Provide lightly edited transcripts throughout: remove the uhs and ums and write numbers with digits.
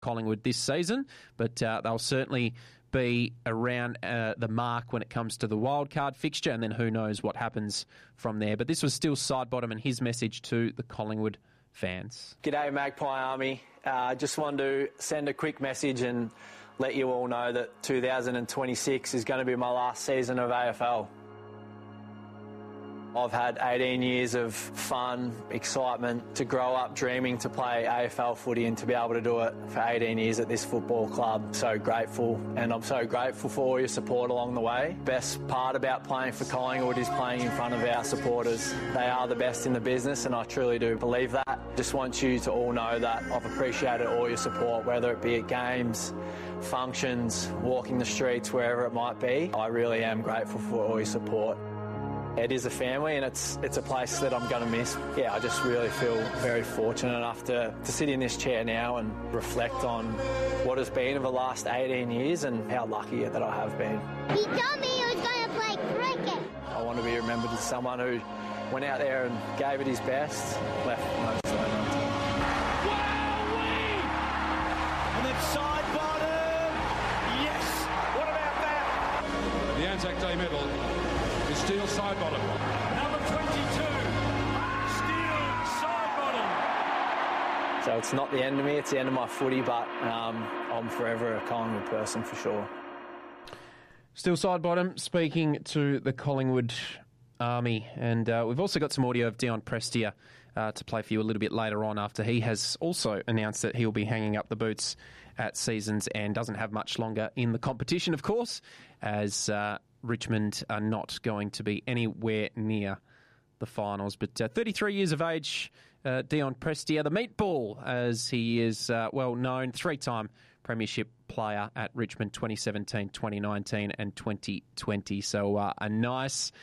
Collingwood this season, but they'll certainly be around the mark when it comes to the wildcard fixture, and then who knows what happens from there. But this was Steele Sidebottom and his message to the Collingwood fans. G'day Magpie Army. Just wanted to send a quick message and let you all know that 2026 is going to be my last season of AFL. I've had 18 years of fun, excitement, to grow up dreaming to play AFL footy and to be able to do it for 18 years at this football club. So grateful, and I'm so grateful for all your support along the way. Best part about playing for Collingwood is playing in front of our supporters. They are the best in the business, and I truly do believe that. Just want you to all know that I've appreciated all your support, whether it be at games, functions, walking the streets, wherever it might be. I really am grateful for all your support. It is a family, and it's a place that I'm going to miss. Yeah, I just really feel very fortunate enough to sit in this chair now and reflect on what has been over the last 18 years and how lucky that I have been. He told me he was going to play cricket. I want to be remembered as someone who went out there and gave it his best, left no stone unturned. Wowee! And then side bottom. Yes! What about that? The Anzac Day medal is Steele Sidebottom. Number 22, Steele Sidebottom. So it's not the end of me, it's the end of my footy, but I'm forever a Collingwood person for sure. Steele Sidebottom speaking to the Collingwood Army, and we've also got some audio of Dion Prestia to play for you a little bit later on, after he has also announced that he'll be hanging up the boots at season's end. Doesn't have much longer in the competition, of course, as Richmond are not going to be anywhere near the finals. But 33 years of age, Dion Prestia, the meatball, as he is well known, three-time premiership player at Richmond 2017, 2019 and 2020. So a nice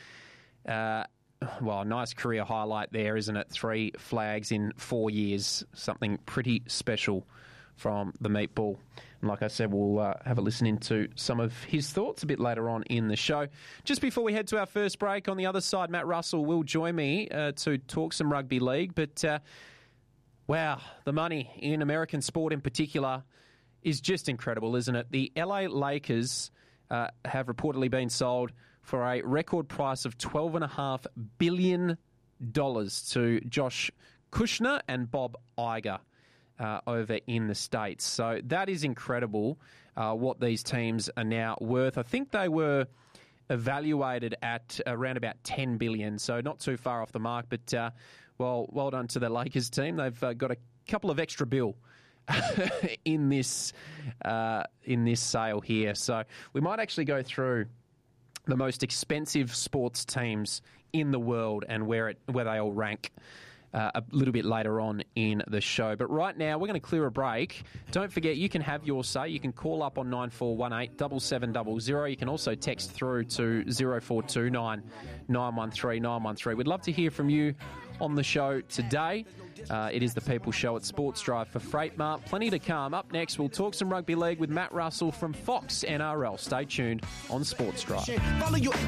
career highlight there, isn't it? 3 flags in 4 years, something pretty special from the meatball. And like I said, we'll have a listen into some of his thoughts a bit later on in the show. Just before we head to our first break, on the other side, Matt Russell will join me to talk some rugby league. But, wow, the money in American sport in particular is just incredible, isn't it? The LA Lakers have reportedly been sold for a record price of $12.5 billion to Josh Kushner and Bob Iger over in the States. So that is incredible what these teams are now worth. I think they were evaluated at around about $10 billion, so not too far off the mark. But, well done to the Lakers team. They've got a couple of extra bill in this sale here. So we might actually go through the most expensive sports teams in the world and where they all rank a little bit later on in the show. But right now, we're going to clear a break. Don't forget, you can have your say. You can call up on 9418 7700. You can also text through to 0429 913 913. We'd love to hear from you on the show today. It is the People Show at Sports Drive for Freight Mart. Plenty to come. Up next, we'll talk some rugby league with Matt Russell from Fox NRL. Stay tuned on Sports Drive. Follow your